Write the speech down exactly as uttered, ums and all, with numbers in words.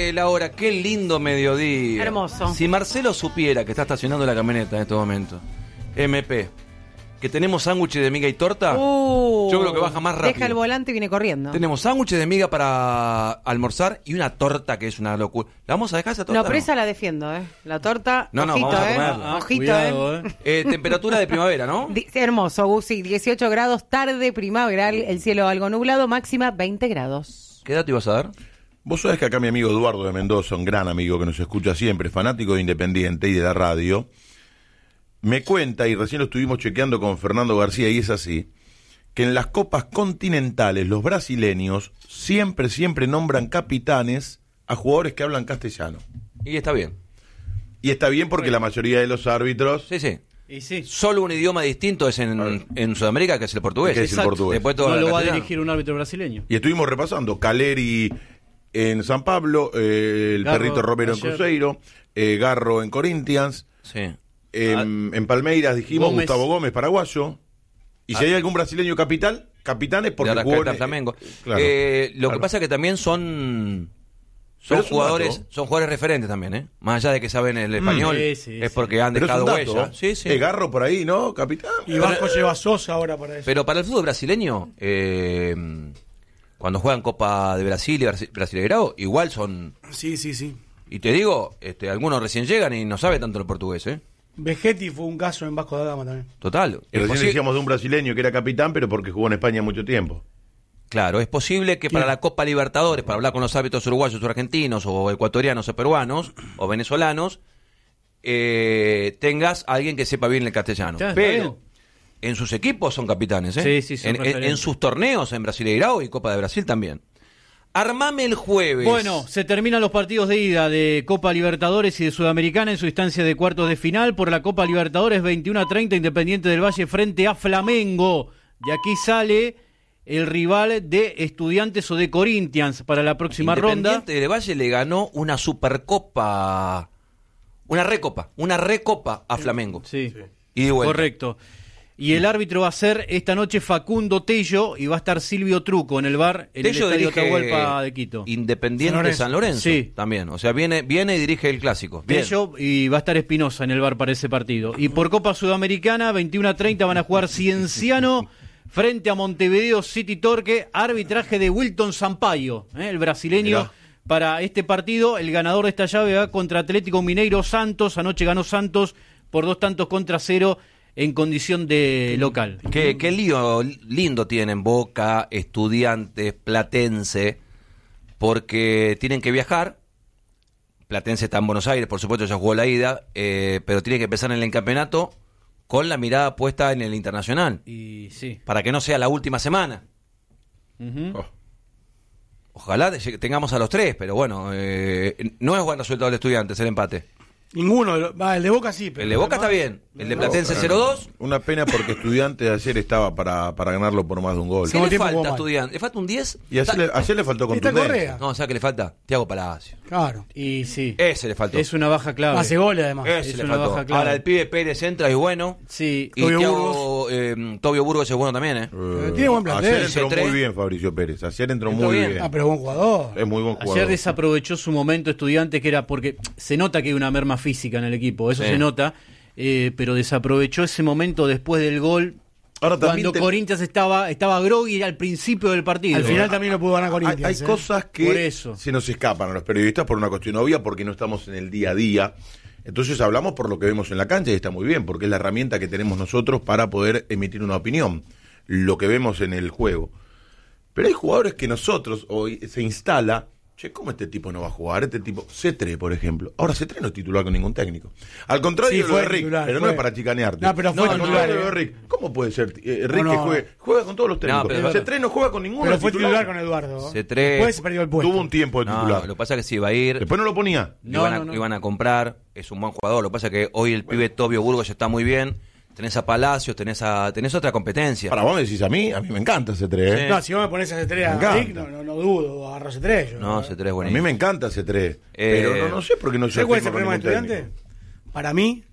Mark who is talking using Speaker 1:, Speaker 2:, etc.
Speaker 1: Eh, la hora, qué lindo mediodía.
Speaker 2: Hermoso.
Speaker 1: Si Marcelo supiera que está estacionando la camioneta en este momento, M P, que tenemos sándwiches de miga y torta,
Speaker 2: Uh,
Speaker 1: yo creo que baja más rápido.
Speaker 2: Deja el volante y viene corriendo.
Speaker 1: Tenemos sándwiches de miga para almorzar y una torta que es una locura. ¿La vamos a dejar esa torta?
Speaker 2: No, pero esa la defiendo, ¿eh? La torta,
Speaker 1: No, no,
Speaker 2: ojito,
Speaker 1: vamos a
Speaker 2: ¿eh?
Speaker 1: comerla.
Speaker 2: Ojito,
Speaker 3: Cuidado,
Speaker 2: ¿eh?
Speaker 1: Eh, temperatura de primavera, ¿no?
Speaker 2: Di- Hermoso, Gusi. dieciocho grados, tarde primaveral, el cielo algo nublado, máxima veinte grados.
Speaker 1: ¿Qué edad te ibas a dar?
Speaker 4: Vos sabés que acá mi amigo Eduardo de Mendoza, un gran amigo que nos escucha siempre, fanático de Independiente y de la radio, me cuenta, y recién lo estuvimos chequeando con Fernando García, y es así, que en las copas continentales los brasileños siempre, siempre nombran capitanes a jugadores que hablan castellano.
Speaker 1: Y está bien.
Speaker 4: Y está bien porque la mayoría de los árbitros...
Speaker 1: Sí, sí.
Speaker 3: Y sí.
Speaker 1: Solo un idioma distinto es en, en Sudamérica, que es el portugués.
Speaker 4: Que es el
Speaker 1: Exacto.
Speaker 4: portugués.
Speaker 1: Después todo
Speaker 3: No
Speaker 1: el
Speaker 3: lo va a
Speaker 1: castellano.
Speaker 3: dirigir un árbitro brasileño.
Speaker 4: Y estuvimos repasando, Caleri en San Pablo, eh, el
Speaker 3: Garro,
Speaker 4: perrito Romero en
Speaker 3: ayer.
Speaker 4: Cruzeiro, eh, Garro en Corinthians,
Speaker 1: Sí.
Speaker 4: en, en Palmeiras dijimos
Speaker 3: Gómez.
Speaker 4: Gustavo Gómez, paraguayo. Y si
Speaker 1: Ah.
Speaker 4: hay algún brasileño capital, capitanes porque
Speaker 1: de
Speaker 4: jugó
Speaker 1: Arrascaeta
Speaker 4: en-
Speaker 1: Flamengo.
Speaker 4: Claro.
Speaker 1: Eh, lo
Speaker 4: Claro.
Speaker 1: que pasa es que también son son
Speaker 4: Pero es un
Speaker 1: jugadores,
Speaker 4: dato.
Speaker 1: son jugadores referentes también, ¿eh? Más allá de que saben el español,
Speaker 3: Sí, sí,
Speaker 1: es
Speaker 3: sí.
Speaker 1: porque han
Speaker 4: Pero es un
Speaker 1: dejado
Speaker 4: dato.
Speaker 1: huella. Sí, sí.
Speaker 4: Eh, Garro por ahí, ¿no, capitán?
Speaker 5: Y Vasco lleva a Sosa ahora para eso.
Speaker 1: Pero para el fútbol brasileño, eh, cuando juegan Copa de Brasil y Brasi- Brasileirao, igual son.
Speaker 5: Sí, sí, sí.
Speaker 1: Y te digo, este, algunos recién llegan y no sabe tanto el portugués, ¿eh?
Speaker 5: Vegetti fue un caso en Vasco da Gama también.
Speaker 1: Total.
Speaker 4: Y
Speaker 1: Es
Speaker 4: recién
Speaker 1: posi-
Speaker 4: decíamos de un brasileño que era capitán, pero porque jugó en España mucho tiempo.
Speaker 1: Claro, es posible que para
Speaker 5: ¿Quién?
Speaker 1: la Copa Libertadores, para hablar con los árbitros uruguayos o argentinos, o ecuatorianos o peruanos, o venezolanos, eh, tengas a alguien que sepa bien el castellano.
Speaker 3: Ya, está
Speaker 1: Pero
Speaker 3: bien.
Speaker 1: en sus equipos son capitanes, ¿eh?
Speaker 3: Sí, sí, son
Speaker 1: en, en-
Speaker 3: referentes.
Speaker 1: en sus torneos, en Brasileirao y Copa de Brasil también. Armame el jueves.
Speaker 3: Bueno, se terminan los partidos de ida de Copa Libertadores y de Sudamericana en su instancia de cuartos de final. Por la Copa Libertadores, veintiuno a treinta, Independiente del Valle frente a Flamengo. De aquí sale el rival de Estudiantes o de Corinthians para la próxima ronda.
Speaker 1: Independiente del Valle le ganó una Supercopa, una recopa, una recopa a Flamengo.
Speaker 3: Sí,
Speaker 1: Y de vuelta.
Speaker 3: correcto. Y el árbitro va a ser esta noche Facundo Tello y va a estar Silvio Truco en el bar en
Speaker 1: Tello
Speaker 3: el Estadio
Speaker 1: dirige
Speaker 3: Atahualpa de Quito.
Speaker 1: Independiente
Speaker 5: San Lorenzo.
Speaker 1: San Lorenzo,
Speaker 3: Sí.
Speaker 1: también. O sea, viene, viene y dirige el clásico. Bien.
Speaker 3: Tello y va a estar Espinosa en el bar para ese partido. Y por Copa Sudamericana, veintiuno a treinta van a jugar Cienciano frente a Montevideo City Torque, arbitraje de Wilton Sampaio, ¿eh? el brasileño.
Speaker 4: Mirá.
Speaker 3: Para este partido, el ganador de esta llave va contra Atlético Mineiro Santos. Anoche ganó Santos por dos tantos contra cero en condición de local.
Speaker 1: Qué, qué lío lindo tienen Boca, Estudiantes, Platense, porque tienen que viajar. Platense está en Buenos Aires, por supuesto ya jugó la ida, eh, pero tiene que empezar en el campeonato con la mirada puesta en el internacional,
Speaker 3: Y sí.
Speaker 1: para que no sea la última semana.
Speaker 3: Ujú.
Speaker 4: Oh.
Speaker 1: Ojalá de- tengamos a los tres, pero bueno, eh, no es buen resultado del Estudiantes el empate.
Speaker 5: Ninguno, de los- va, el de Boca sí. Pero
Speaker 1: El de Boca
Speaker 5: además-
Speaker 1: está bien, el de Platense cero dos.
Speaker 4: Una pena porque Estudiantes ayer estaba para, para ganarlo por más de un gol.
Speaker 1: ¿Qué
Speaker 5: Segundo
Speaker 1: le
Speaker 5: tiempo
Speaker 1: falta
Speaker 5: jugó
Speaker 1: a
Speaker 5: mal.
Speaker 1: Estudiantes? ¿Le falta un diez?
Speaker 4: Y ayer, le- ayer le faltó
Speaker 5: Está
Speaker 4: contundencia.
Speaker 5: Correa.
Speaker 1: No, ¿sabes qué le falta? Thiago Palacio.
Speaker 5: Claro.
Speaker 3: Y sí.
Speaker 1: Ese le faltó.
Speaker 3: Es una baja clave.
Speaker 5: Hace goles además.
Speaker 1: Ese
Speaker 3: es
Speaker 1: le
Speaker 3: una
Speaker 1: faltó.
Speaker 3: baja clave.
Speaker 1: Ahora el pibe Pérez entra y es bueno.
Speaker 3: Sí.
Speaker 1: Y
Speaker 5: Tobio
Speaker 1: Thiago, eh, Tobio Burgos es bueno también, ¿eh?
Speaker 4: Eh,
Speaker 5: Tiene buen plantel.
Speaker 4: Ayer entró
Speaker 1: C tres.
Speaker 4: muy bien Fabricio Pérez. Ayer entró,
Speaker 1: Entró
Speaker 4: muy
Speaker 1: bien.
Speaker 4: bien.
Speaker 5: Ah, pero buen jugador.
Speaker 4: Es muy buen jugador.
Speaker 3: Ayer desaprovechó su momento Estudiantes, que era porque se nota que hay una merma física en el equipo, eso
Speaker 1: Sí.
Speaker 3: se nota, eh, pero desaprovechó ese momento después del gol,
Speaker 4: Ahora también
Speaker 3: cuando
Speaker 4: te-
Speaker 3: Corinthians estaba estaba groggy al principio del partido.
Speaker 5: Al final también lo pudo ganar
Speaker 4: hay,
Speaker 5: Corinthians.
Speaker 4: hay
Speaker 5: ¿eh?
Speaker 4: cosas
Speaker 3: Por
Speaker 4: que
Speaker 3: eso.
Speaker 4: se nos escapan a los periodistas por una cuestión obvia, porque no estamos en el día a día. Entonces hablamos por lo que vemos en la cancha y está muy bien, porque es la herramienta que tenemos nosotros para poder emitir una opinión, lo que vemos en el juego. Pero hay jugadores que nosotros hoy se instala, che, ¿cómo este tipo no va a jugar? Este tipo, C tres, por ejemplo. Ahora C tres no es titular con ningún técnico. Al contrario
Speaker 5: Sí,
Speaker 4: de lo
Speaker 5: fue
Speaker 4: de Rick,
Speaker 5: titular,
Speaker 4: pero no
Speaker 5: fue.
Speaker 4: es para chicanearte.
Speaker 5: No, pero fue
Speaker 4: al
Speaker 5: titular,
Speaker 4: contrario de
Speaker 5: eh.
Speaker 4: Rick. ¿Cómo puede ser eh, Rick
Speaker 5: No,
Speaker 4: que
Speaker 5: no.
Speaker 4: juegue? Juega con todos los técnicos.
Speaker 1: pero-
Speaker 4: C tres no juega con ninguno.
Speaker 5: Pero
Speaker 4: es
Speaker 5: fue
Speaker 4: titular.
Speaker 5: titular con Eduardo.
Speaker 1: C tres.
Speaker 5: Después se perdió el puesto.
Speaker 4: Tuvo un tiempo de
Speaker 1: No,
Speaker 4: titular.
Speaker 1: lo que pasa es que si va a ir,
Speaker 4: Después no lo ponía.
Speaker 1: lo,
Speaker 3: No,
Speaker 1: iban a,
Speaker 3: no, no.
Speaker 1: lo iban a comprar, es un buen jugador. Lo que pasa es que hoy el pibe Tobio Burgos está muy bien. Tenés a Palacios, tenés a tenés otra competencia.
Speaker 4: Para vos me decís a mí, a mí me encanta C tres. ¿eh?
Speaker 1: Sí.
Speaker 5: No, si vos me pones a C tres
Speaker 4: Me
Speaker 5: a
Speaker 4: encanta.
Speaker 5: Rick, no, no, no dudo, agarro C tres. yo,
Speaker 1: No,
Speaker 5: ¿eh?
Speaker 1: C tres es
Speaker 4: A
Speaker 1: buenísimo.
Speaker 4: mí me encanta C tres.
Speaker 1: Eh,
Speaker 4: pero no, no sé por qué no se
Speaker 5: ¿Sabés cuál es el
Speaker 4: firma
Speaker 5: problema
Speaker 4: con
Speaker 5: de
Speaker 4: ningún
Speaker 5: Estudiantes?
Speaker 4: técnico.
Speaker 5: Para mí,